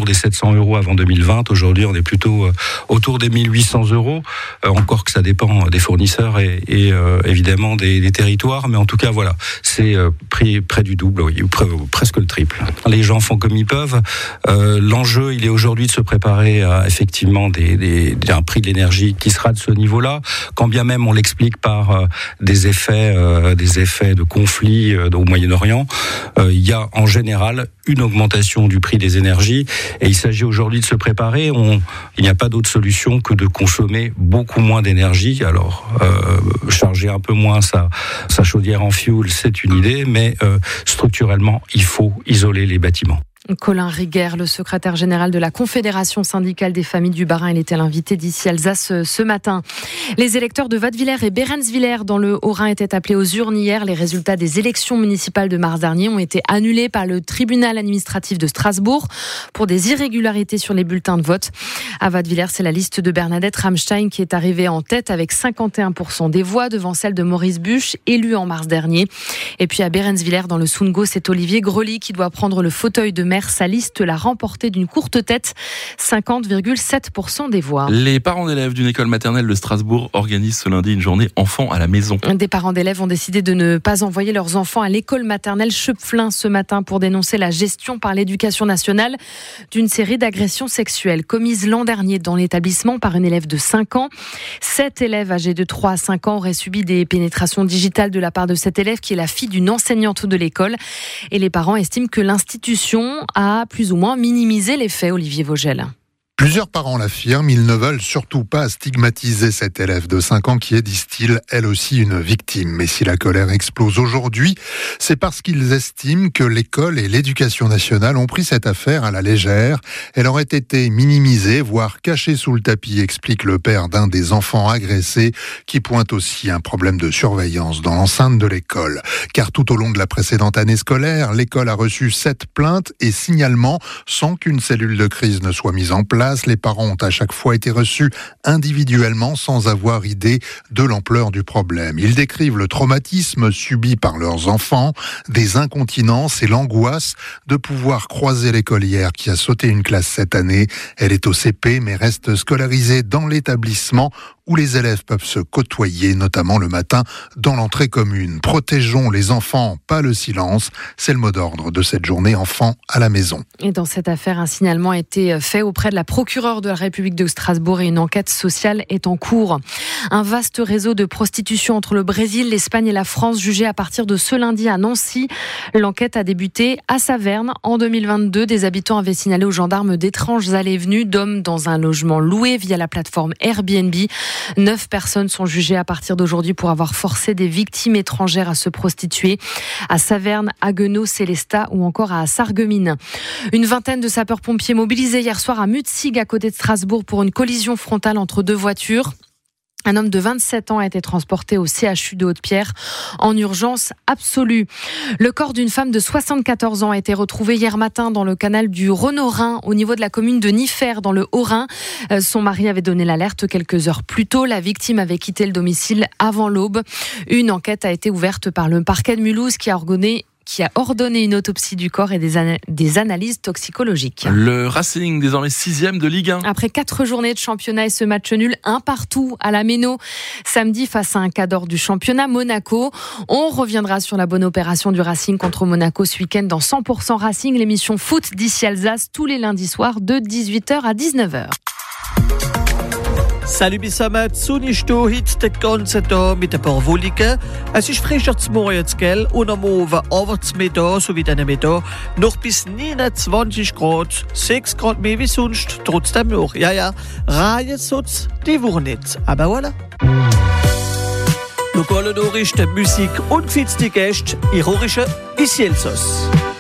des 700 € avant 2020. Aujourd'hui, on est plutôt autour des 1800 €. Encore que ça dépend des fournisseurs et évidemment des territoires. Mais en tout cas, voilà, c'est près du double, oui, ou presque le triple. Les gens font comme ils peuvent. L'enjeu, il est aujourd'hui de se préparer à effectivement un prix de l'énergie qui sera de ce niveau-là. Quand bien même on l'explique par des effets de conflit au Moyen-Orient, il y a en général une augmentation du prix des énergies et il s'agit aujourd'hui de se préparer. Il n'y a pas d'autre solution que de consommer beaucoup moins d'énergie. Alors, charger un peu moins sa chaudière en fioul, c'est une idée, mais structurellement, il faut isoler les bâtiments. Colin Riguer, le secrétaire général de la Confédération syndicale des familles du Bas-Rhin, il était l'invité d'ici Alsace ce matin. Les électeurs de Wattwiller et Behrenswiller dans le Haut-Rhin étaient appelés aux urnes hier. Les résultats des élections municipales de mars dernier ont été annulés par le tribunal administratif de Strasbourg pour des irrégularités sur les bulletins de vote. À Wattwiller, c'est la liste de Bernadette Ramstein qui est arrivée en tête avec 51% des voix devant celle de Maurice Busch, élu en mars dernier. Et puis à Behrenswiller, dans le Sundgau, c'est Olivier Grely qui doit prendre le fauteuil de maire. Sa liste l'a remporté d'une courte tête, 50,7% des voix. Les parents d'élèves d'une école maternelle de Strasbourg organisent ce lundi une journée enfants à la maison. Des parents d'élèves ont décidé de ne pas envoyer leurs enfants à l'école maternelle Schöpflin ce matin pour dénoncer la gestion par l'éducation nationale d'une série d'agressions sexuelles commises l'an dernier dans l'établissement par une élève de 5 ans. 7 élèves âgés de 3 à 5 ans auraient subi des pénétrations digitales de la part de cette élève qui est la fille d'une enseignante de l'école. Et les parents estiment que l'institution a plus ou moins minimisé les faits, Olivier Vogel. Plusieurs parents l'affirment, ils ne veulent surtout pas stigmatiser cette élève de 5 ans qui est, disent-ils, elle aussi une victime. Mais si la colère explose aujourd'hui, c'est parce qu'ils estiment que l'école et l'éducation nationale ont pris cette affaire à la légère. Elle aurait été minimisée, voire cachée sous le tapis, explique le père d'un des enfants agressés, qui pointe aussi un problème de surveillance dans l'enceinte de l'école. Car tout au long de la précédente année scolaire, l'école a reçu 7 plaintes et signalements sans qu'une cellule de crise ne soit mise en place. Les parents ont à chaque fois été reçus individuellement sans avoir idée de l'ampleur du problème. Ils décrivent le traumatisme subi par leurs enfants, des incontinences et l'angoisse de pouvoir croiser l'écolière qui a sauté une classe cette année. Elle est au CP mais reste scolarisée dans l'établissement où les élèves peuvent se côtoyer, notamment le matin dans l'entrée commune. Protégeons les enfants, pas le silence. C'est le mot d'ordre de cette journée enfants à la maison. Et dans cette affaire, un signalement a été fait auprès de la procureure de la République de Strasbourg et une enquête sociale est en cours. Un vaste réseau de prostitution entre le Brésil, l'Espagne et la France jugé à partir de ce lundi à Nancy. L'enquête a débuté à Saverne en 2022. Des habitants avaient signalé aux gendarmes d'étranges allées et venues d'hommes dans un logement loué via la plateforme Airbnb. 9 personnes sont jugées à partir d'aujourd'hui pour avoir forcé des victimes étrangères à se prostituer à Saverne, à Haguenau, Célestat ou encore à Sarreguemines. Une vingtaine de sapeurs-pompiers mobilisés hier soir à Mutzig, à côté de Strasbourg, pour une collision frontale entre 2 voitures. Un homme de 27 ans a été transporté au CHU de Haute-Pierre en urgence absolue. Le corps d'une femme de 74 ans a été retrouvé hier matin dans le canal du Rhône-Rhin au niveau de la commune de Niffer dans le Haut-Rhin. Son mari avait donné l'alerte quelques heures plus tôt. La victime avait quitté le domicile avant l'aube. Une enquête a été ouverte par le parquet de Mulhouse qui a ordonné une autopsie du corps et des analyses toxicologiques. Le Racing, désormais 6e de Ligue 1. Après 4 journées de championnat et ce match nul, 1-1 à la Méno, samedi face à un cadre du championnat, Monaco. On reviendra sur la bonne opération du Racing contre Monaco ce week-end dans 100% Racing, l'émission foot d'ici Alsace, tous les lundis soirs de 18h à 19h. Salut Bissamet, Sunisto hit det ganze Tag mit ein paar Wolken. Es ist frischer zum Morgen, gell? Und am Abend, aber zum Mittag, so wie dann Mittag, noch bis 29 Grad, 6 Grad mehr wie sonst, trotzdem noch. Ja, Reihe soll's die Woche nicht. Aber voilà. Lokale Nachrichten, Musik und gefitzte Gäste, ironische Isielsos.